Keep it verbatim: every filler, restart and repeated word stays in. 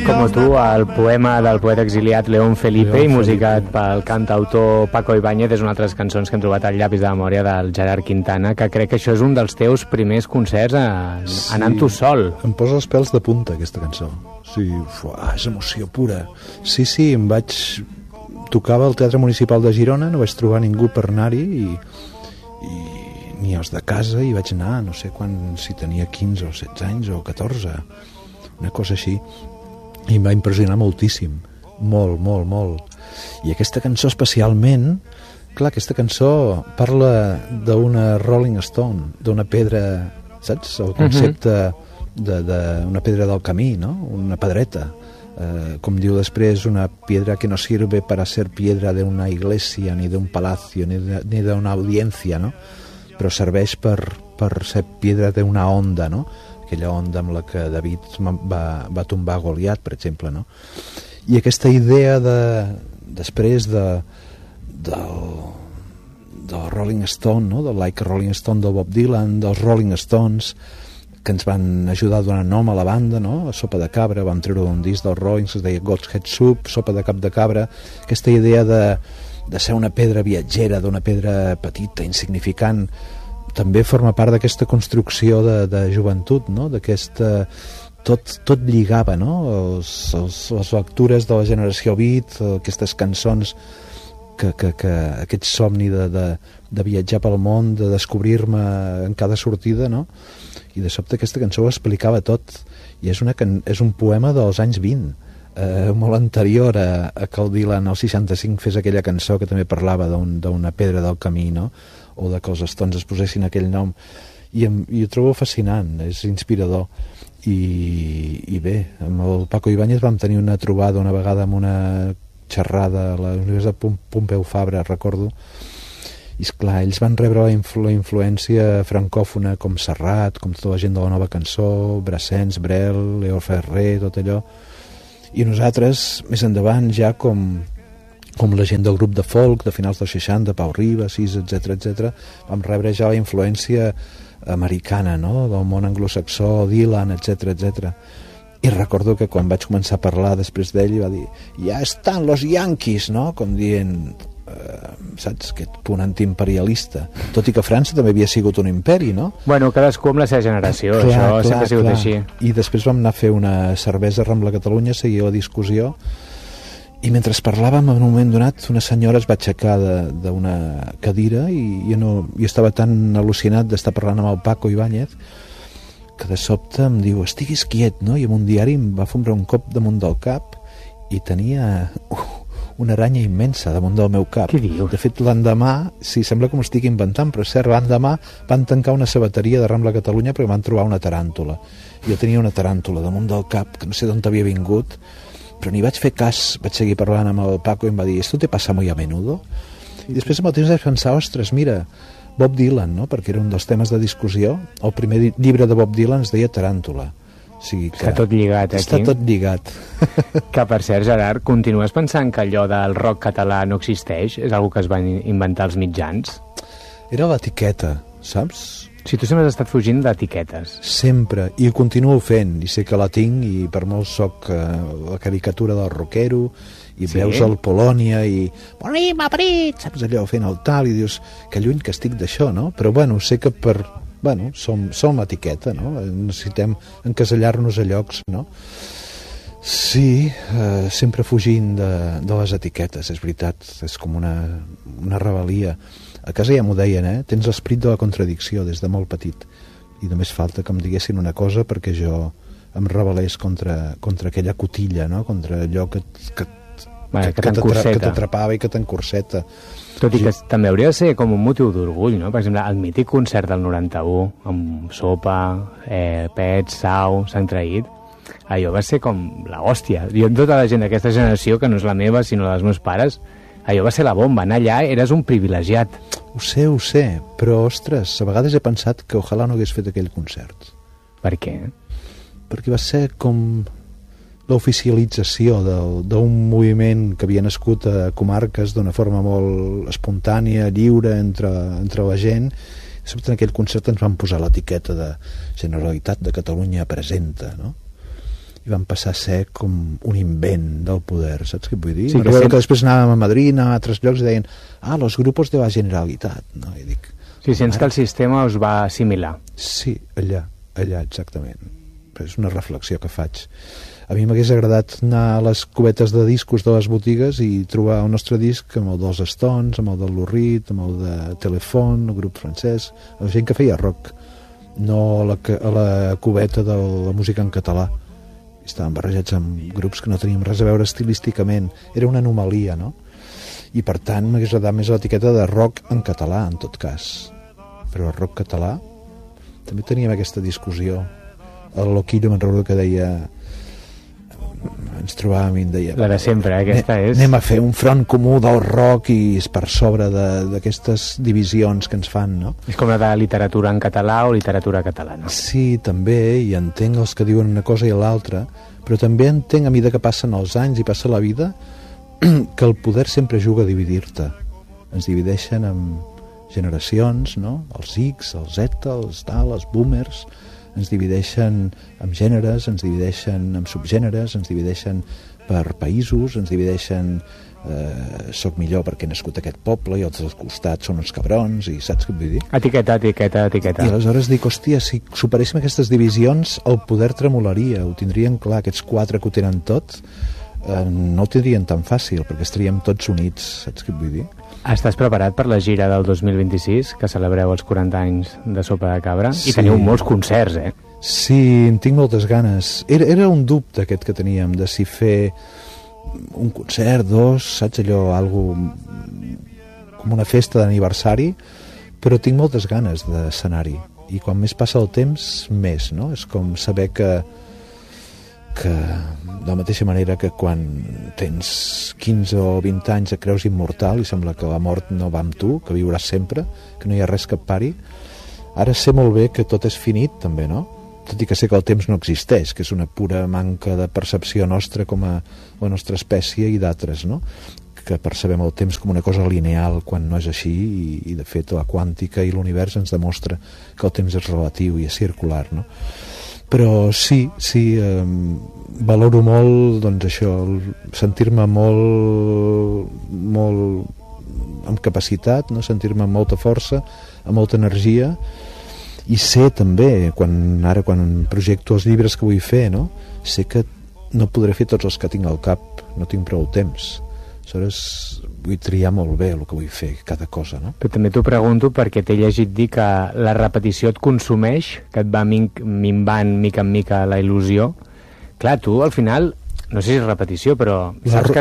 Como tu, el poema del poeta exiliat León Felipe, León i musicat Felipe. Pel cantautor Paco Ibáñez, és una altra cançons que hem trobat al llapis de memòria del Gerard Quintana, que crec que això és un dels teus primers concerts a, sí, anant tu sol. Em posa els pèls de punta, aquesta cançó. Sí, fuà, és emoció pura. Sí, sí, em vaig... Tocava al Teatre Municipal de Girona, no vaig trobar ningú per anar-hi i, i ni els de casa, i vaig anar, no sé quan, si tenia quinze o setze anys o catorze, una cosa així, i em va impressionar moltíssim, molt, molt, molt. I aquesta cançó especialment, clar, aquesta cançó parla d'una Rolling Stone, d'una pedra, saps? El concepte uh-huh. d'una pedra del camí, no? Una pedreta. Uh, com diu després, una piedra que no sirve para ser piedra de una iglesia, ni de un palacio, ni de, ni de una audiencia, no? Però serveix per, per ser piedra d'una onda, no? Aquella onda amb la que David va, va tombar Goliat, per exemple, no? I aquesta idea de, després de, del, del Rolling Stone, no? Del Like a Rolling Stone del Bob Dylan, dels Rolling Stones, que ens van ajudar a donar nom a la banda, no? A Sopa de Cabra, vam treure un disc dels Rollings que es deia God's Head Soup, Sopa de Cap de Cabra, aquesta idea de, de ser una pedra viatgera, d'una pedra petita, insignificant, també forma part d'aquesta construcció de, de joventut, no? D'aquesta... Tot, tot lligava, no? Els, els, les lectures de la generació beat, aquestes cançons, que, que, que aquest somni de, de, de viatjar pel món, de descobrir-me en cada sortida, no? I de sobte aquesta cançó ho explicava tot, i és, una, és un poema dels anys vint, eh, molt anterior a, a que el Dylan al seixanta-cinc fes aquella cançó que també parlava d'una un, pedra del camí, no? O de que els Stones es posessin aquell nom, i, em, i ho trobo fascinant, és inspirador. I, i bé, amb el Paco Ibáñez vam tenir una trobada una vegada amb una xerrada a la Universitat Pompeu Fabra, recordo, i esclar, ells van rebre la, influ la influència francòfona com Serrat, com tota la gent de la Nova Cançó, Brassens, Brel, Leo Ferrer, tot allò, i nosaltres més endavant ja com, com la gent del grup de folk de finals dels seixanta, Pau Ribas, etcètera, etcètera, vam rebre ja la influència americana, no? Del món anglosaxó, Dylan, etcètera, etcètera. I recordo que quan vaig començar a parlar després d'ell va dir, ja estan los Yankees, no? Com dient, eh, saps, aquest punt antiimperialista, tot i que França també havia sigut un imperi, no? Bueno, cadascú amb la seva generació, clar, això clar, sempre ha sigut clar. Així. I després vam anar a fer una cervesa a Rambla Catalunya, seguir la discussió, i mentre parlàvem, en un moment donat, una senyora es va aixecar d'una cadira i jo, no, jo estava tan al·lucinat d'estar parlant amb el Paco Ibáñez que de sobte em diu, estiguis quiet, no? I amb un diari em va fondre un cop damunt del cap i tenia uh, una aranya immensa damunt del meu cap. Què dius? De fet, l'endemà, sí, sembla que m'ho estic inventant, però és cert, l'endemà van tancar una sabateria de Rambla Catalunya perquè van trobar una taràntula. Jo tenia una taràntula damunt del cap, que no sé d'on havia vingut, però ni vaig fer cas, vaig seguir parlant amb el Paco i em va dir, esto te pasa muy a menudo? I després al temps vaig pensar, ostres, mira, Bob Dylan, no? Perquè era un dels temes de discussió, el primer llibre de Bob Dylan es deia Taràntula. O sigui que està tot lligat, aquí. Està tot lligat. Que, per cert, Gerard, continues pensant que allò del rock català no existeix? És una que es van inventar els mitjans? Era l'etiqueta, saps? Si tu sempre has estat fugint d'etiquetes. Sempre, i ho continuo fent, i sé que la tinc, i per molt soc eh, la caricatura del rockero, i sí? Veus el Polònia, i Bonim, aprit, saps allò, fent el tal, i dius, que lluny que estic d'això, no? Però bueno, sé que per... Bueno, som, som etiqueta, no? Necessitem encasellar-nos a llocs, no? Sí, eh, sempre fugint de, de les etiquetes, és veritat, és com una, una rebel·lia. A casa ja m'ho deien, eh? Tens l'esperit de la contradicció des de molt petit i només falta que em diguessin una cosa perquè jo em rebel·lés contra, contra aquella cotilla, no? Contra allò que, que, bueno, que, que t'atrapava i que t'encorseta. Tot i que sí. També hauria de ser com un motiu d'orgull, no? Per exemple, el mític concert del noranta-u amb Sopa, eh, Pets, Sau, Sant Traït, allò va ser com l'hòstia. Jo amb tota la gent d'aquesta generació, que no és la meva sinó dels meus pares, allò va ser la bomba, anar allà eres un privilegiat. Ho sé, ho sé, però ostres, a vegades he pensat que ojalà no hagués fet aquell concert. Per què? Perquè va ser com l'oficialització d'un moviment que havia nascut a comarques d'una forma molt espontània, lliure entre, entre la gent. Sobretot en aquell concert ens van posar l'etiqueta de Generalitat de Catalunya presenta, no? i van passar a ser com un invent del poder, saps què vull dir? Sí, que, que, sempre... que després anàvem a Madrid, anàvem a altres llocs i deien, ah, los grupos de la Generalitat, no? I dic, sí, sents que el sistema us va assimilar. sí, allà, allà exactament. És una reflexió que faig. A mi m'hagués agradat anar a les cubetes de discos de les botigues i trobar el nostre disc amb el dels Stones, amb el del Lou Reed, amb el de Telefon, el grup francès, la gent que feia rock, no a la, a la cubeta de la música en català. Estaven barrejats amb grups que no teníem res a veure estilísticament, era una anomalia, no? I per tant m'hagués agradat més l'etiqueta de rock en català, en tot cas. Però el rock català també teníem aquesta discussió. El Loquillo me'n recordo que deia, ens trobàvem i em deia, la de sempre, eh? Aquesta és... anem a fer un front comú del rock i és per sobre d'aquestes divisions que ens fan, no? És com la de literatura en català o literatura catalana. Sí, també, i entenc els que diuen una cosa i l'altra, però també entenc, a mesura que passen els anys i passa la vida, que el poder sempre juga a dividir-te. Ens divideixen en generacions, no? Els X, els Z, els tal, els boomers, ens divideixen en gèneres, ens divideixen en subgèneres, ens divideixen per països, ens divideixen eh, soc millor perquè he nascut a aquest poble i els dels costats són uns cabrons, i saps què et vull dir? Etiqueta, etiqueta, etiqueta. I aleshores dic, hòstia, si superéssim aquestes divisions el poder tremolaria, ho tindrien clar, aquests quatre que ho tenen tot eh, no ho tindrien tan fàcil perquè estaríem tots units, saps què et vull dir? Estàs preparat per la gira del dos mil vint-i-sis, que celebreu els quaranta anys de Sopa de Cabra? Sí. I teniu molts concerts, eh? Sí, en tinc moltes ganes. Era, era un dubte aquest que teníem, de si fer un concert, dos, saps allò, algo com una festa d'aniversari, però tinc moltes ganes d'escenari. I quan més passa el temps, més, no? És com saber que que de la mateixa manera que quan tens quinze o vint anys et creus immortal i sembla que la mort no va amb tu, que viuràs sempre, que no hi ha res que et pari, ara sé molt bé que tot és finit també, no? Tot i que sé que el temps no existeix, que és una pura manca de percepció nostra com a la nostra espècie i d'altres, no? Que percebem el temps com una cosa lineal quan no és així, i, i de fet la quàntica i l'univers ens demostra que el temps és relatiu i és circular, no? Però sí, sí, eh, valoro molt, doncs això, sentir-me molt, molt amb capacitat, no? Sentir-me amb molta força, amb molta energia, i sé també, quan, ara quan projecto els llibres que vull fer, no? Sé que no podré fer tots els que tinc al cap, no tinc prou temps. Aleshores vull triar molt bé el que vull fer, cada cosa, no? Però també t'ho pregunto perquè t'he llegit dir que la repetició et consumeix, que et va minvant mica en mica la il·lusió. Clar, tu al final, no sé si és repetició, però La saps que